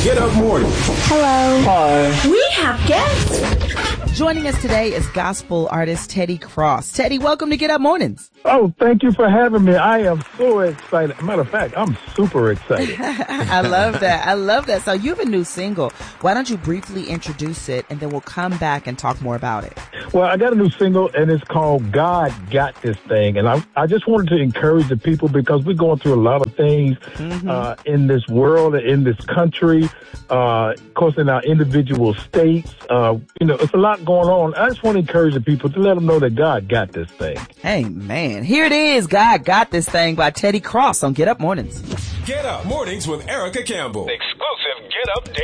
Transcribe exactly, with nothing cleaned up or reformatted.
Get Up Morning. Hello. Hi. We have guests. Joining us today is gospel artist Teddy Cross. Teddy, welcome to Get Up Mornings. Oh, thank you for having me. I am so excited. Matter of fact, I'm super excited. I love that. I love that. So you have a new single. Why don't you briefly introduce it, and then we'll come back and talk more about it. Well, I got a new single, and it's called God Got This Thing. And I, I just wanted to encourage the people because we're going through a lot of things mm-hmm. uh, in this world, in this country, uh, of course, in our individual states. Uh, you know, it's a lot going on. I just want to encourage the people to let them know that God got this thing. Hey, man. Here it is. God Got This Thing by Teddy Cross on Get Up Mornings. Get Up Mornings with Erica Campbell. Exclusive Get Up Daily.